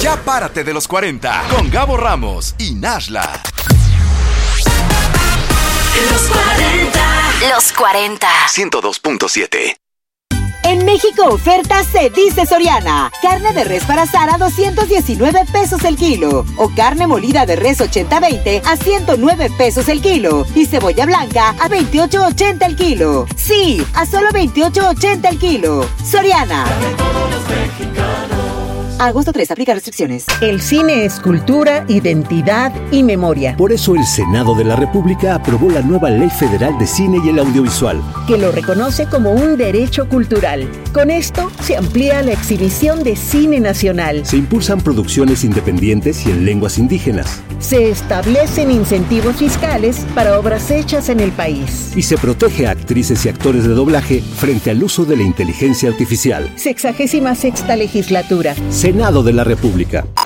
Ya párate de los 40 con Gabo Ramos y Nashla. Los 40. Los 40. 102.7. En México oferta se dice Soriana. Carne de res para asar a 219 pesos el kilo. O carne molida de res 80-20 a 109 pesos el kilo. Y cebolla blanca a 28.80 el kilo. Sí, a solo 28.80 el kilo. Soriana. A agosto 3, aplica restricciones. El cine es cultura, identidad y memoria. Por eso el Senado de la República aprobó la nueva Ley Federal de Cine y el Audiovisual, que lo reconoce como un derecho cultural. Con esto se amplía la exhibición de cine nacional. Se impulsan producciones independientes y en lenguas indígenas. Se establecen incentivos fiscales para obras hechas en el país. Y se protege a actrices y actores de doblaje frente al uso de la inteligencia artificial. 66ª legislatura. Senado de la República.